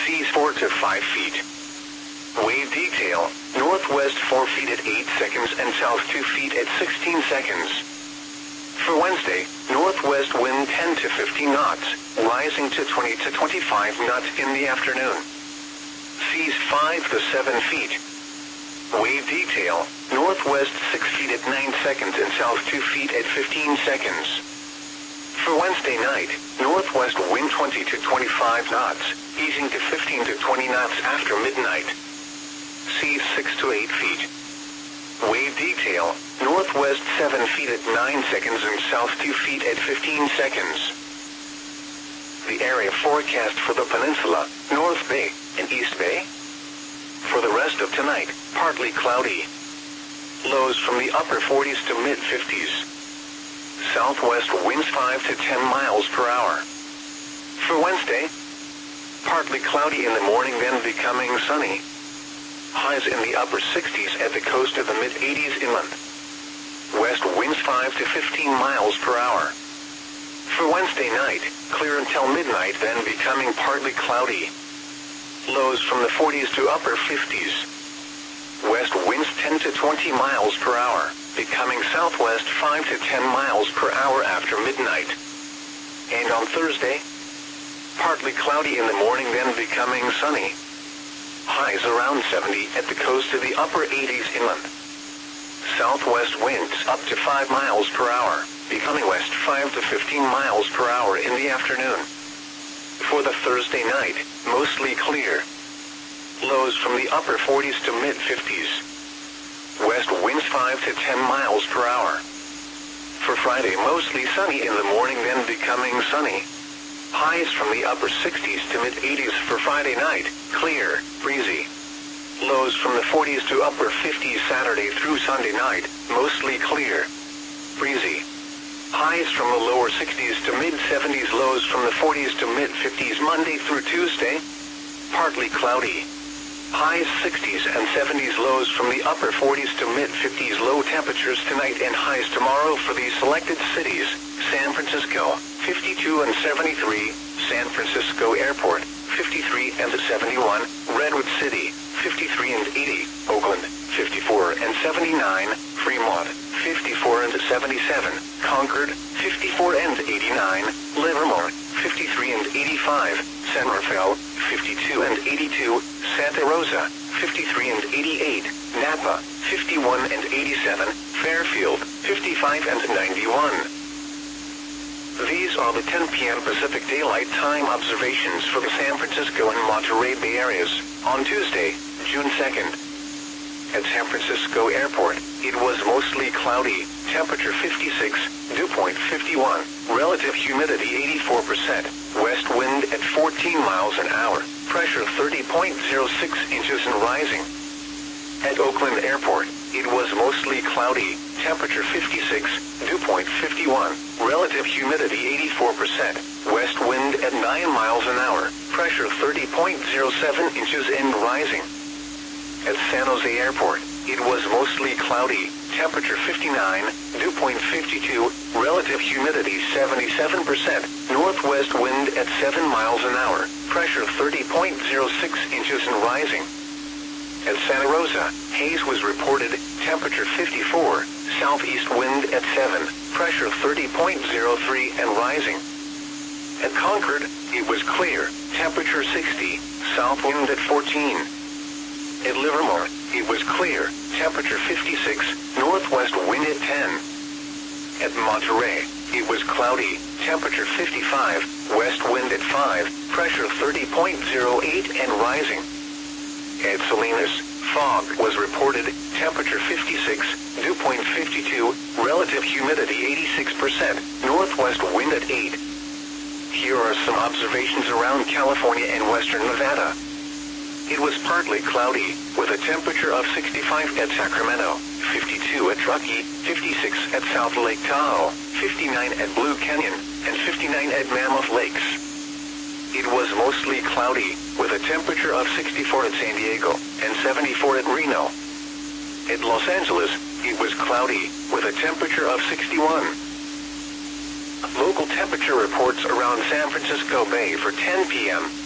seas 4 to 5 feet. Wave detail, northwest 4 feet at 8 seconds and south 2 feet at 16 seconds. For Wednesday, northwest wind 10 to 15 knots, rising to 20 to 25 knots in the afternoon. Seas 5 to 7 feet. Wave detail, northwest 6 feet at 9 seconds and south 2 feet at 15 seconds. For Wednesday night, northwest wind 20 to 25 knots, easing to 15 to 20 knots after midnight. Seas 6 to 8 feet. Wave detail, northwest 7 feet at 9 seconds and south 2 feet at 15 seconds. The area forecast for the peninsula, North Bay and East Bay. For the rest of tonight, partly cloudy. Lows from the upper 40s to mid-50s. Southwest winds 5 to 10 miles per hour. For Wednesday, partly cloudy in the morning, then becoming sunny. Highs in the upper 60s at the coast of the mid-80s inland. West winds 5 to 15 miles per hour. For Wednesday night, clear until midnight, then becoming partly cloudy. Lows from the 40s to upper 50s. West winds 10 to 20 miles per hour, becoming southwest 5 to 10 miles per hour after midnight. And on Thursday, partly cloudy in the morning, then becoming sunny. Highs around 70 at the coast of the upper 80s inland. Southwest winds up to 5 miles per hour, becoming west 5 to 15 miles per hour in the afternoon. For the Thursday night, mostly clear. Lows from the upper 40s to mid-50s. West winds 5 to 10 miles per hour. For Friday, mostly sunny in the morning, then becoming sunny. Highs from the upper 60s to mid-80s for Friday night, clear, breezy. Lows from the 40s to upper 50s Saturday through Sunday night, mostly clear, breezy. Highs from the lower 60s to mid-70s, lows from the 40s to mid-50s Monday through Tuesday, partly cloudy. Highs 60s and 70s, lows from the upper 40s to mid-50s, low temperatures tonight and highs tomorrow for these selected cities: San Francisco, 52 and 73, San Francisco Airport, 53 and 71, Redwood City, 53 and 80, Oakland, 54 and 79, Fremont, 54 and 77, Concord, 54 and 89, Livermore, 53 and 85, San Rafael, 52 and 82, Santa Rosa, 53 and 88, Napa, 51 and 87, Fairfield, 55 and 91. These are the 10 p.m. Pacific Daylight Time observations for the San Francisco and Monterey Bay areas on Tuesday, June 2nd. At San Francisco Airport, it was mostly cloudy, temperature 56, dew point 51, relative humidity 84%, west wind at 14 miles an hour, pressure 30.06 inches and rising. At Oakland Airport, it was mostly cloudy, temperature 56, dew point 51, relative humidity 84%, west wind at 9 miles an hour, pressure 30.07 inches and rising. At San Jose Airport, it was mostly cloudy, temperature 59, dew point 52, relative humidity 77%, northwest wind at 7 miles an hour, pressure 30.06 inches and rising. At Santa Rosa, haze was reported, temperature 54, southeast wind at 7, pressure 30.03 and rising. At Concord, it was clear, temperature 60, south wind at 14. At Livermore, it was clear, temperature 56, northwest wind at 10. At Monterey, it was cloudy, temperature 55, west wind at 5, pressure 30.08 and rising. At Salinas, fog was reported, temperature 56, dew point 52, relative humidity 86%, northwest wind at 8. Here are some observations around California and western Nevada. It was partly cloudy, with a temperature of 65 at Sacramento, 52 at Truckee, 56 at South Lake Tahoe, 59 at Blue Canyon, and 59 at Mammoth Lakes. It was mostly cloudy, with a temperature of 64 at San Diego, and 74 at Reno. At Los Angeles, it was cloudy, with a temperature of 61. Local temperature reports around San Francisco Bay for 10 p.m.